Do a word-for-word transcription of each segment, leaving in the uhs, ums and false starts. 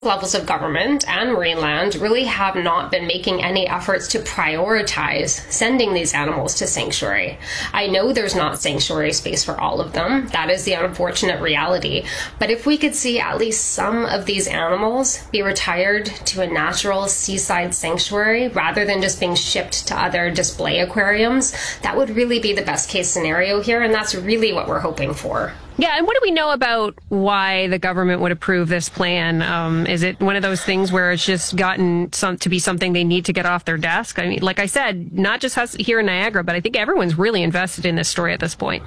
levels of government and Marineland really have not been making any efforts to prioritize sending these animals to sanctuary. I know there's not sanctuary space for all of them. That is the unfortunate reality. But if we could see at least some of these animals be retired to a natural seaside sanctuary rather than just being shipped to other display aquariums, that would really be the best case scenario here, and that's really what we're hoping for. Yeah, and what do we know about why the government would approve this plan? Um, is it one of those things where it's just gotten some, to be something they need to get off their desk? I mean, like I said, not just us here in Niagara, but I think everyone's really invested in this story at this point.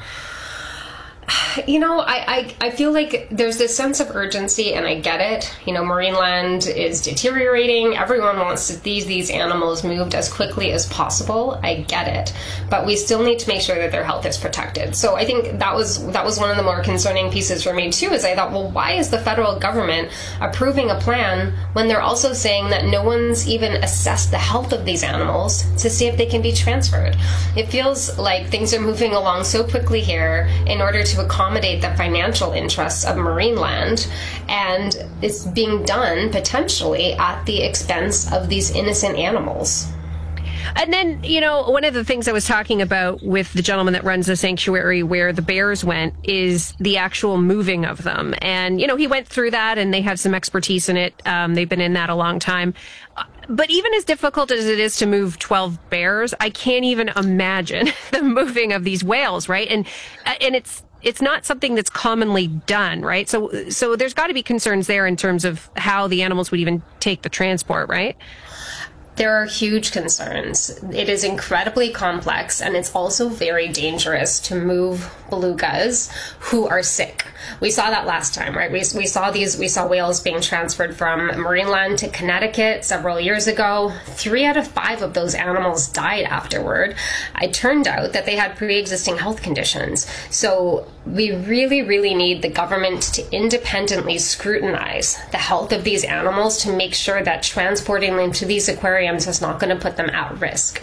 You know, I, I, I feel like there's this sense of urgency, and I get it. You know, Marineland is deteriorating. Everyone wants to, these these animals moved as quickly as possible. I get it. But we still need to make sure that their health is protected. So I think that was that was one of the more concerning pieces for me, too, is I thought, well, why is the federal government approving a plan when they're also saying that no one's even assessed the health of these animals to see if they can be transferred? It feels like things are moving along so quickly here in order to to accommodate the financial interests of Marineland, and it's being done potentially at the expense of these innocent animals. And then, you know, one of the things I was talking about with the gentleman that runs the sanctuary where the bears went is the actual moving of them. And, you know, he went through that and they have some expertise in it. Um, they've been in that a long time. But even as difficult as it is to move twelve bears, I can't even imagine the moving of these whales, right? And and it's it's not something that's commonly done, right? So so there's got to be concerns there in terms of how the animals would even take the transport, right? There are huge concerns. It is incredibly complex, and it's also very dangerous to move belugas who are sick. We saw that last time, right? We, we saw these, we saw whales being transferred from Marineland to Connecticut several years ago. Three out of five of those animals died afterward. It turned out that they had pre-existing health conditions. So we really, really need the government to independently scrutinize the health of these animals to make sure that transporting them to these aquariums is not going to put them at risk.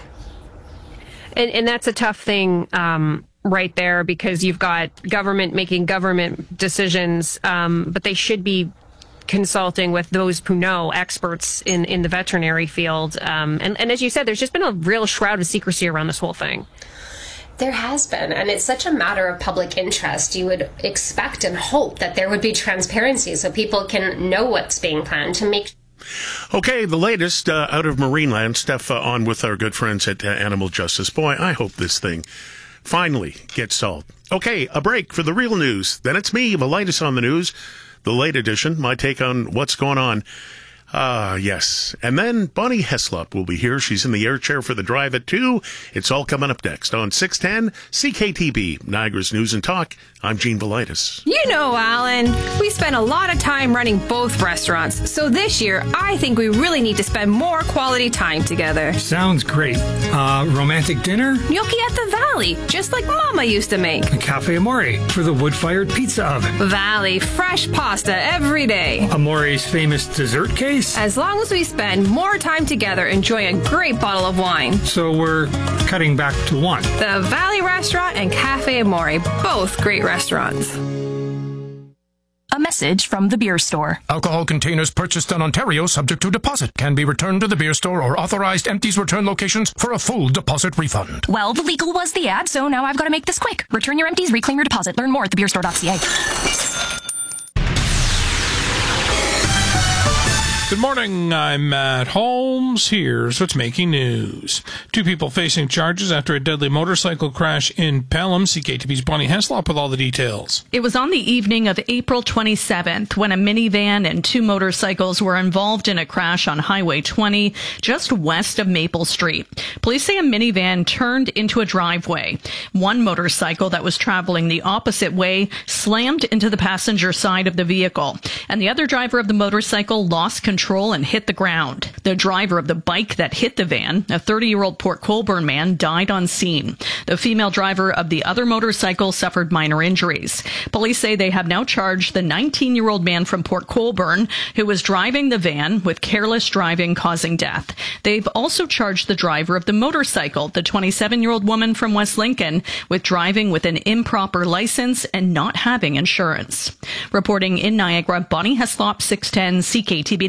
And, and that's a tough thing um, right there, because you've got government making government decisions, um, but they should be consulting with those who know, experts in, in the veterinary field. Um, and, and as you said, there's just been a real shroud of secrecy around this whole thing. There has been, and it's such a matter of public interest. You would expect and hope that there would be transparency so people can know what's being planned to make. Okay, the latest uh, out of Marineland. Steph uh, on with our good friends at uh, Animal Justice. Boy, I hope this thing finally gets solved. Okay, a break for the real news. Then it's me, Velitis on the news, the late edition, my take on what's going on. Ah, uh, yes. And then Bonnie Heslop will be here. She's in the air chair for the drive at two. It's all coming up next on six ten C K T B, Niagara's News and Talk. I'm Gene Velitis. You know, Alan, we spend a lot of time running both restaurants. So this year, I think we really need to spend more quality time together. Sounds great. Uh, romantic dinner? Gnocchi at the Valley, just like Mama used to make. A Cafe Amore for the wood-fired pizza oven. Valley, fresh pasta every day. Amore's famous dessert case? As long as we spend more time together enjoying a great bottle of wine. So we're cutting back to one. The Valley Restaurant and Cafe Amore, both great restaurants. A message from the beer store. Alcohol containers purchased in Ontario subject to deposit can be returned to the beer store or authorized empties return locations for a full deposit refund. Well, the legal was the ad, so now I've got to make this quick. Return your empties, reclaim your deposit. Learn more at the beer store dot c a. Good morning, I'm Matt Holmes. Here's what's making news. Two people facing charges after a deadly motorcycle crash in Pelham. C K T V's Bonnie Heslop with all the details. It was on the evening of April twenty-seventh when a minivan and two motorcycles were involved in a crash on Highway twenty, just west of Maple Street. Police say a minivan turned into a driveway. One motorcycle that was traveling the opposite way slammed into the passenger side of the vehicle, and the other driver of the motorcycle lost control control and hit the ground. The driver of the bike that hit the van, a thirty-year-old Port Colborne man, died on scene. The female driver of the other motorcycle suffered minor injuries. Police say they have now charged the nineteen-year-old man from Port Colborne who was driving the van with careless driving causing death. They've also charged the driver of the motorcycle, the twenty-seven-year-old woman from West Lincoln, with driving with an improper license and not having insurance. Reporting in Niagara, Bonnie Heslop, six ten C K T B